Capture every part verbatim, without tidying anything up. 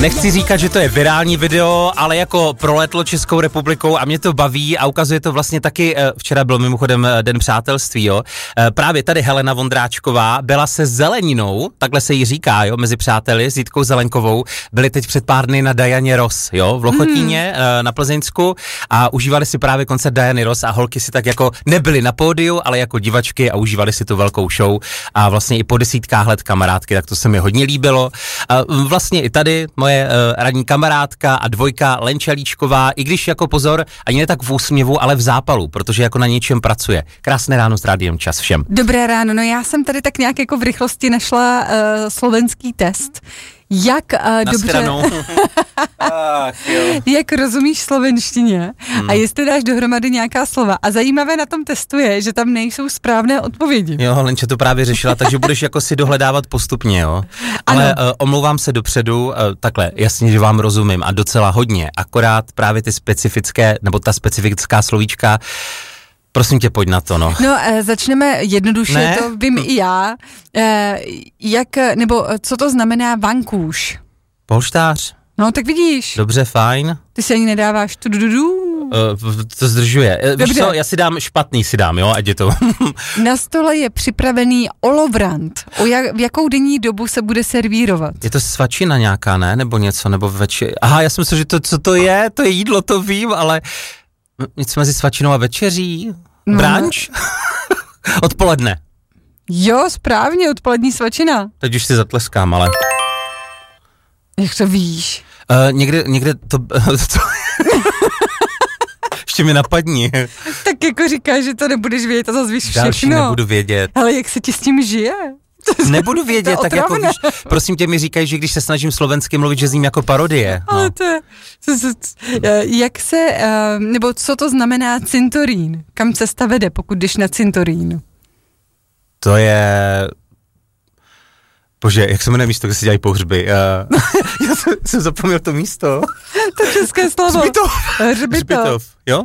Nechci říkat, že to je virální video, ale jako proletlo Českou republikou a mě to baví a ukazuje to vlastně taky, včera byl mimochodem Den přátelství, jo. Právě tady Helena Vondráčková byla se zeleninou, takhle se jí říká, jo, mezi přáteli, s Jitkou Zelenkovou, byli teď před pár dny na Dianě Ross, jo, v Lochotíně, mm. na Plzeňsku a užívali si právě koncert Diany Ross a holky si tak jako nebyly na pódiu, ale jako divačky a užívali si tu velkou show a vlastně i po desítkách let kamarádky, tak to se mi hodně líbilo. A vlastně i tady moje uh, radní kamarádka a dvojka Lenča Líčková, i když jako pozor, ani ne tak v úsměvu, ale v zápalu, protože jako na něčem pracuje. Krásné ráno s Rádiem Čas všem. Dobré ráno, no já jsem tady tak nějak jako v rychlosti našla uh, slovenský test. Jak uh, dobře, Ach, jak rozumíš slovenštině hmm. a jestli dáš dohromady nějaká slova. A zajímavé na tom testu je, že tam nejsou správné odpovědi. Jo, Lenče to právě řešila, takže budeš jako si dohledávat postupně, jo. Ale uh, omlouvám se dopředu, uh, takhle, jasně, že vám rozumím a docela hodně, akorát právě ty specifické, nebo ta specifická slovíčka. Prosím tě, pojď na to, no. No, e, začneme jednoduše, ne? to vím i já. E, jak, nebo co to znamená vankůš? Polštář. No, tak vidíš. Dobře, fajn. Ty si ani nedáváš tu du, du, du. Uh, to zdržuje. Dobře. Víš co, já si dám špatný, si dám, jo, ať je to. Na stole je připravený olovrant. O jak, v jakou denní dobu se bude servírovat? Je to svačina nějaká, ne? Nebo něco, nebo večer. Aha, já jsem myslel, že to, co to je, to je jídlo, to vím, ale něco mezi svačinou a večeří? No. Brunch? Odpoledne. Jo, správně, odpolední svačina. Teď už si zatleskám, ale... Jak to víš? Uh, někde, někde to... to ještě mi napadni. Tak jako říkáš, že to nebudeš vědět a zase víš všechno. Další nebudu vědět. Ale jak se ti s tím žije? Nebudu vědět, tak jako víš, prosím tě mi říkají, že když se snažím slovensky mluvit, že zním jako parodie. No. Ale to je, to, to, to, jak se, nebo co to znamená cintorín? Kam cesta vede, pokud jdeš na cintorín? To je... Bože, jak se jmenuje místo, kde se dělají pohřby? Uh, já jsem, jsem zapomněl to místo. To české slovo. Hřbitov. Hřbitov. Hřbitov, jo?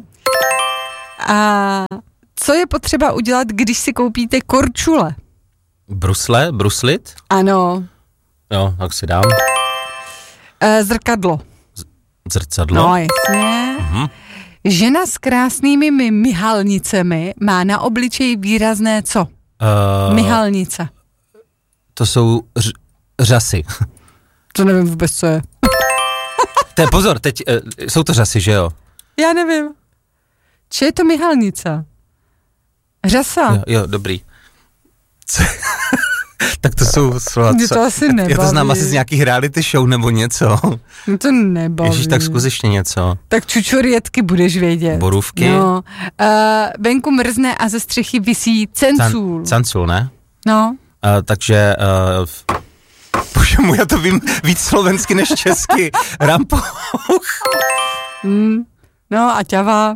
A co je potřeba udělat, když si koupíte korčule? Brusle? Bruslit? Ano. Jo, tak si dám. E, zrkadlo. Z- zrcadlo? No, jasně. Uh-huh. Žena s krásnými mi- mihalnicemi má na obličeji výrazné co? Uh, Mihalnice. To jsou ř- řasy. To nevím vůbec, co je. To je pozor, teď uh, jsou to řasy, že jo? Já nevím. Či je to mihalnice? Řasa. Jo, jo dobrý. Co? Tak to jsou slova. Mě to asi nebaví. Já to znám asi z nějakých reality show nebo něco. Mě to nebaví. Ježíš, tak zkus ještě něco. Tak čučorětky budeš vědět. Borůvky. No. Uh, venku mrzne a ze střechy visí cencůl. Can, cancul, ne? No. Uh, takže... Uh, bože můj, já to vím víc slovensky než česky. Rampouch. Mm. No a ťava.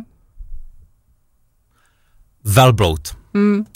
Velbloud. Mm.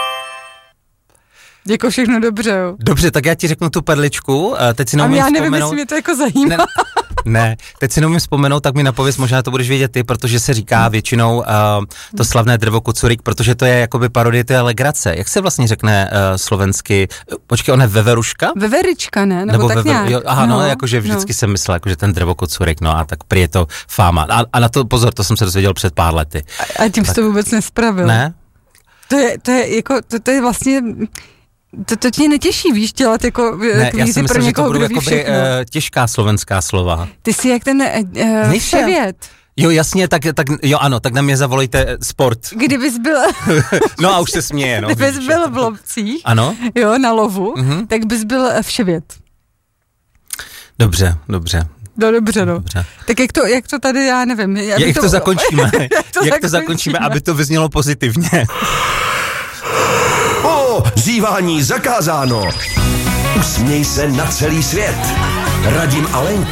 Jako všechno dobře, jo. Dobře, tak já ti řeknu tu perličku, teď si neumím já nevím, vzpomenout. jestli mě to jako zajímá. Ne, ne, teď si neumím vzpomenout, tak mi napověz, možná to budeš vědět ty, protože se říká většinou uh, to slavné drvo kucurík, protože to je jakoby parodie té legrace. Jak se vlastně řekne uh, slovensky? Počkej, on je veveruška? Veverička, ne? Nebo, Nebo tak vever, nějak. Jo, aha, no, no jakože vždycky no. jsem myslel, jakože ten drvo kucurík, no a tak prý je to fáma. A, a na to, pozor, to jsem se dozvěděl před pár lety. A, a tím jsi to vůbec nespravil. Ne? To je, to je jako, to, to je vlastně... To, to tě netěší, víš, dělat jako ne, já si myslím, že to budou jakoby uh, těžká slovenská slova. Ty jsi jak ten uh, vševěd. Jo, jasně, tak, tak jo, ano, tak na mě zavolejte sport. Kdybys byl... No a už se směje, no. Kdybys vidíš, byl v Lovcích, ano? Jo, na lovu, mm-hmm. tak bys byl vševěd. Dobře, dobře. No dobře, no. Dobře. Tak jak to, jak to tady, já nevím. Jak to, to zakončíme? jak, to, jak zakončíme? to zakončíme, aby to vyznělo pozitivně. O, zívání zakázáno. Usměj se na celý svět. Radim a Lenka.